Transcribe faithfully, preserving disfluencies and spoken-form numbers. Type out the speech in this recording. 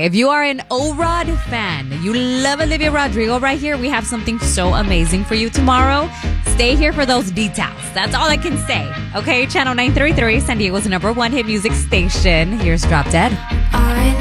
Okay, if you are an O-Rod fan, you love Olivia Rodrigo right here, we have something so amazing for you tomorrow. Stay here for those details. That's all I can say. Okay, Channel nine thirty-three, San Diego's number one hit music station. Here's Drop Dead. I